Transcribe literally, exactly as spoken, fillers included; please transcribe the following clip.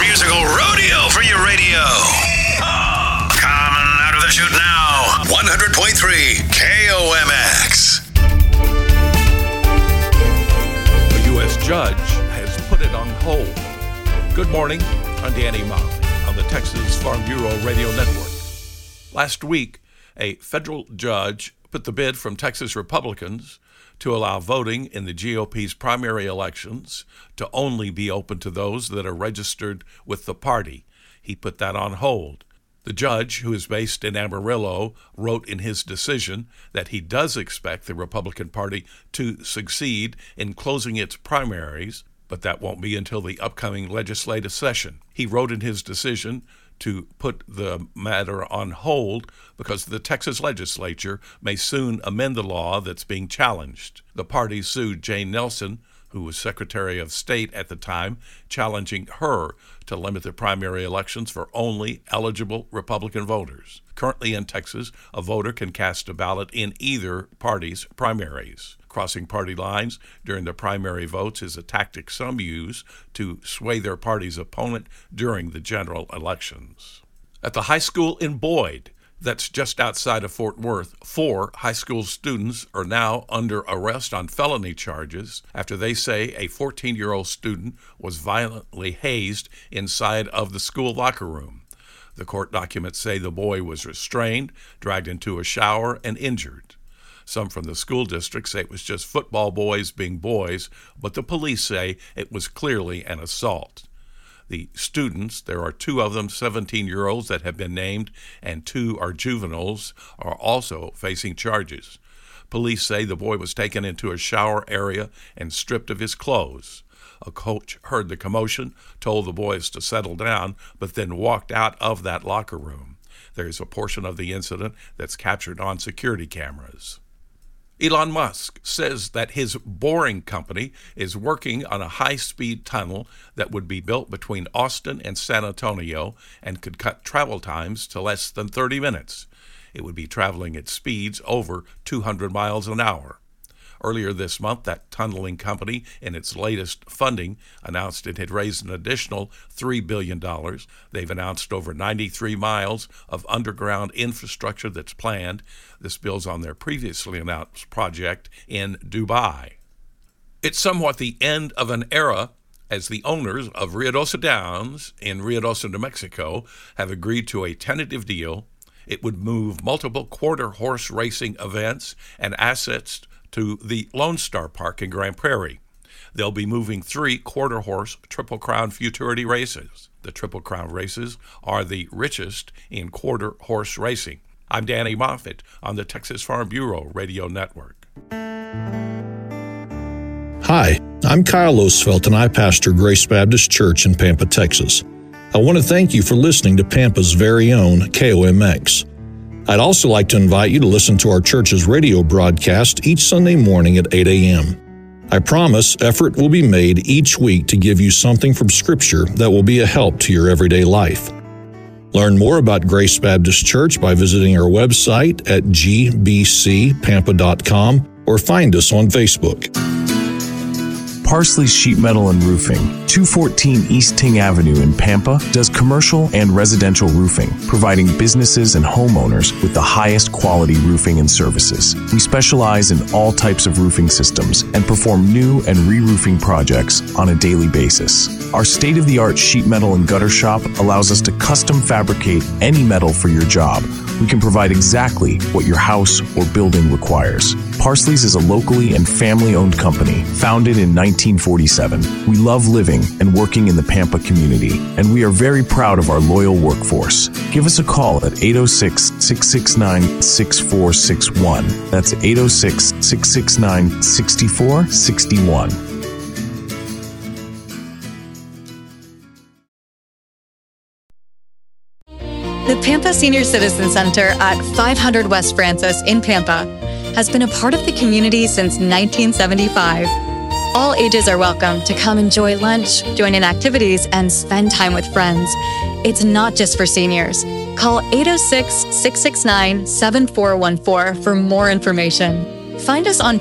musical rodeo for your radio. Oh, coming out of the chute now, one hundred point three K O M X. A U S judge has put it on hold. Good morning, I'm Danny Moffett on the Texas Farm Bureau Radio Network. Last week, a federal judge put the bid from Texas Republicans to allow voting in the G O P's primary elections to only be open to those that are registered with the party. He put that on hold. The judge, who is based in Amarillo, wrote in his decision that he does expect the Republican Party to succeed in closing its primaries, but that won't be until the upcoming legislative session. He wrote in his decision to put the matter on hold because the Texas legislature may soon amend the law that's being challenged. The party sued Jane Nelson, who was Secretary of State at the time, challenging her to limit the primary elections for only eligible Republican voters. Currently in Texas, a voter can cast a ballot in either party's primaries. Crossing party lines during the primary votes is a tactic some use to sway their party's opponent during the general elections. At the high school in Boyd, that's just outside of Fort Worth, four high school students are now under arrest on felony charges after they say a fourteen-year-old student was violently hazed inside of the school locker room. The court documents say the boy was restrained, dragged into a shower, and injured. Some from the school district say it was just football boys being boys, but the police say it was clearly an assault. The students, there are two of them, seventeen-year-olds that have been named, and two are juveniles, are also facing charges. Police say the boy was taken into a shower area and stripped of his clothes. A coach heard the commotion, told the boys to settle down, but then walked out of that locker room. There's a portion of the incident that's captured on security cameras. Elon Musk says that his Boring Company is working on a high-speed tunnel that would be built between Austin and San Antonio and could cut travel times to less than thirty minutes. It would be traveling at speeds over two hundred miles an hour. Earlier this month, that tunneling company, in its latest funding, announced it had raised an additional three billion dollars. They've announced over ninety-three miles of underground infrastructure that's planned. This builds on their previously announced project in Dubai. It's somewhat the end of an era as the owners of Ruidoso Downs in Ruidoso, New Mexico, have agreed to a tentative deal. It would move multiple quarter horse racing events and assets to the Lone Star Park in Grand Prairie. They'll be moving three quarter horse Triple Crown Futurity races. The Triple Crown races are the richest in quarter horse racing. I'm Danny Moffett on the Texas Farm Bureau Radio Network. Hi, I'm Kyle Osfelt and I pastor Grace Baptist Church in Pampa, Texas. I want to thank you for listening to Pampa's very own K O M X. I'd also like to invite you to listen to our church's radio broadcast each Sunday morning at eight a.m. I promise effort will be made each week to give you something from Scripture that will be a help to your everyday life. Learn more about Grace Baptist Church by visiting our website at g b c pampa dot com or find us on Facebook. Parsley Sheet Metal and Roofing, two fourteen East Ting Avenue in Pampa, does commercial and residential roofing, providing businesses and homeowners with the highest quality roofing and services. We specialize in all types of roofing systems and perform new and re-roofing projects on a daily basis. Our state-of-the-art sheet metal and gutter shop allows us to custom fabricate any metal for your job. We can provide exactly what your house or building requires. Parsley's is a locally and family-owned company, founded in nineteen forty-seven. We love living and working in the Pampa community, and we are very proud of our loyal workforce. Give us a call at eight oh six, six six nine, six four six one. That's eight oh six, six six nine, six four six one. The Pampa Senior Citizen Center at five hundred West Francis in Pampa has been a part of the community since nineteen seventy-five. All ages are welcome to come enjoy lunch, join in activities, and spend time with friends. It's not just for seniors. Call eight oh six, six six nine, seven four one four for more information. Find us on